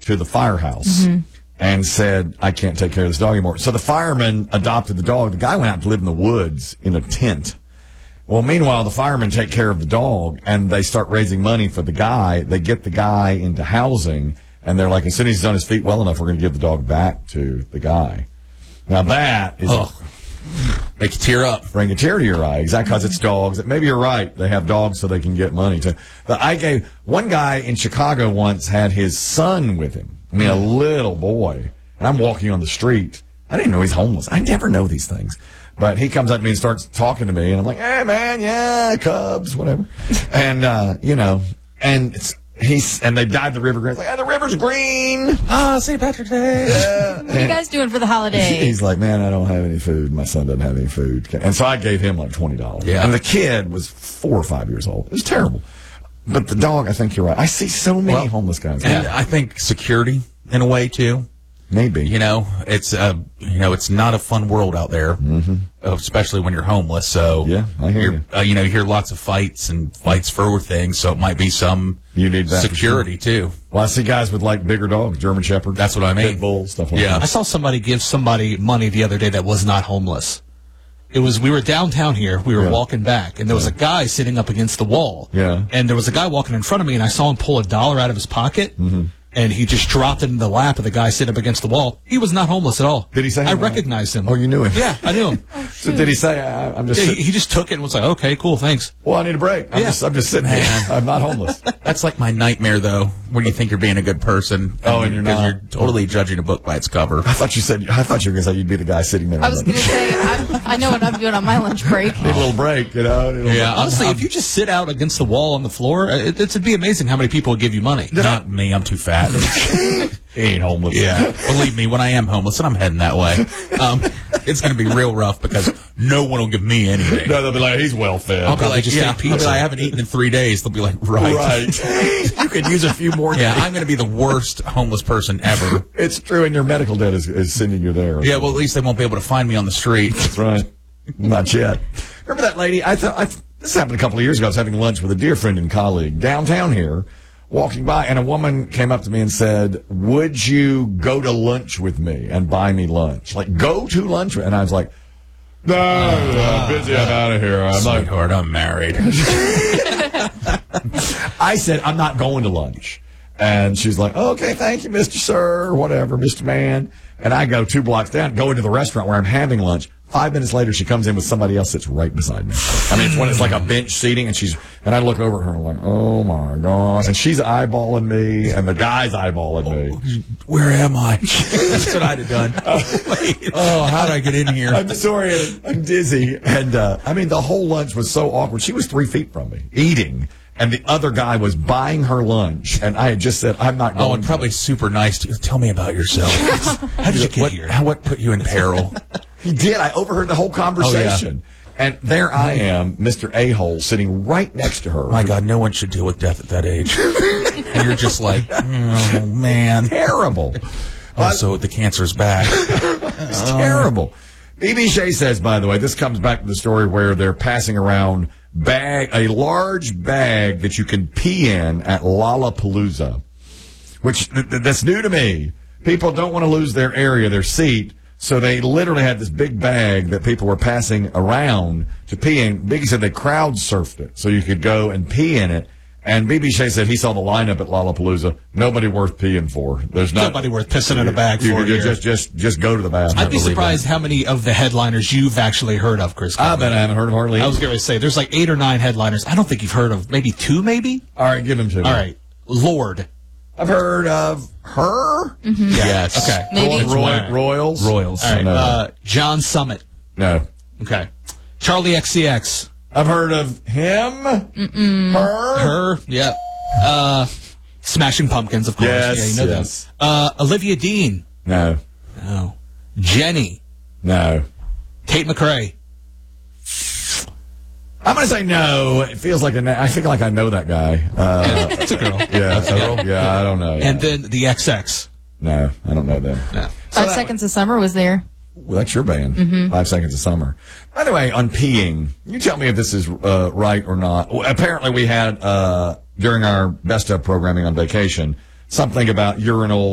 to the firehouse and said, I can't take care of this dog anymore. So the fireman adopted the dog. The guy went out to live in the woods in a tent. Well, meanwhile, the firemen take care of the dog, and they start raising money for the guy. They get the guy into housing, and they're like, as soon as he's on his feet well enough, we're going to give the dog back to the guy. Now, that is... Make you tear up. Bring a tear to your eye. Exactly, because it's dogs. Maybe you're right. They have dogs so they can get money, too. But one guy in Chicago once had his son with him. I mean, a little boy. And I'm walking on the street. I didn't know he's homeless. I never know these things. But he comes up to me and starts talking to me, and I'm like, hey, man, yeah, Cubs, whatever. And, and they dyed the river green. It's like, the river's green. St. Patrick's Day. Yeah. What are you guys doing for the holiday? He's like, man, I don't have any food. My son doesn't have any food. And so I gave him like $20. Yeah. And the kid was 4 or 5 years old. It was terrible. But the dog, I think you're right. I see so many homeless guys. And I think security, in a way, too. Maybe. It's not a fun world out there, especially when you're homeless. So yeah, I hear you. You hear lots of fights for things. So it might be some you need that security too. Well, I see guys with like bigger dogs, German Shepherd. That's what I mean. Pit Bull, stuff like that. I saw somebody give somebody money the other day that was not homeless. We were downtown here. We were walking back, and there was a guy sitting up against the wall. Yeah. And there was a guy walking in front of me, and I saw him pull $1 out of his pocket. And he just dropped it in the lap of the guy sitting up against the wall. He was not homeless at all. Did he say? I recognized him. Oh, you knew him? Yeah, I knew him. So did he say, I'm just... He just took it and was like, okay, cool, thanks. Well, I need a break. I'm just sitting here. I'm not homeless. That's like my nightmare, though, when you think you're being a good person. And you're not. Because you're totally judging a book by its cover. I thought you were going to say you'd be the guy sitting there. I was going to say, I know what I'm doing on my lunch break. Need a little break, Honestly, if you just sit out against the wall on the floor, it'd be amazing how many people would give you money. Not me. I'm too fat. He ain't homeless. Yeah. Believe me, when I am homeless, and I'm heading that way, it's going to be real rough because no one will give me anything. No, they'll be like, he's well fed. I'll be like, I haven't eaten in 3 days. They'll be like, right. You could use a few more days. Yeah, I'm going to be the worst homeless person ever. It's true, and your medical debt is sending you there. Yeah, well, at least they won't be able to find me on the street. That's right. Not yet. Remember that lady? This happened a couple of years ago. I was having lunch with a dear friend and colleague downtown here, walking by, and a woman came up to me and said, would you go to lunch with me and buy me lunch? Like, go to lunch? And I was like, no, I'm busy. I'm out of here. Sweetheart, I'm married. I said, I'm not going to lunch. And she's like, okay, thank you, Mr. Sir, or whatever, Mr. Man. And I go 2 blocks down, go into the restaurant where I'm having lunch. 5 minutes later, she comes in with somebody else that's right beside me. I mean, it's like a bench seating, and I look over at her and I'm like, oh my God. And she's eyeballing me, and the guy's eyeballing me. Where am I? That's what I'd have done. How did I get in here? I'm sorry, I'm dizzy. And, the whole lunch was so awkward. She was 3 feet from me, eating. And the other guy was buying her lunch, and I had just said, I'm not going. Oh, and probably super nice to you. Tell me about yourself. How did you get here? What put you in peril? He did. I overheard the whole conversation. Oh, yeah. And there I am, Mr. A-hole, sitting right next to her. My God, no one should deal with death at that age. And you're just like, oh, man. Terrible. Also, the cancer's back. It's terrible. B.B. Shea says, by the way, this comes back to the story where they're passing around a large bag that you can pee in at Lollapalooza, which that's new to me. People don't want to lose their area, their seat, so they literally had this big bag that people were passing around to pee in. Biggie said they crowd surfed it so you could go and pee in it. And B.B. Shea said he saw the lineup at Lollapalooza. Nobody worth peeing for. There's nobody worth pissing in a bag for. Just go to the bathroom. I'd be surprised how many of the headliners you've actually heard of, Chris. I bet I haven't heard of hardly. I was going to say there's like 8 or 9 headliners. I don't think you've heard of maybe 2, maybe. All right, give them to me. All right, Lorde. I've heard of her. Mm-hmm. Yes. Okay. Maybe. Royals. All right. John Summit. No. Okay. Charlie XCX. I've heard of him. Mm-mm. Her. Yeah. Smashing Pumpkins, of course. Yes. Yeah, you know them. Olivia Dean. No. No. Jenny. No. Tate McRae. I'm going to say no. It feels like I feel like I know that guy. It's a girl. Yeah, it's a girl. Yeah, I don't know. And then the XX. No, I don't know them. No. 5 Seconds of Summer was there. Well, that's your band. 5 Seconds of Summer. By the way, on peeing, you tell me if this is right or not. Well, apparently, we had during our best of programming on vacation something about urinal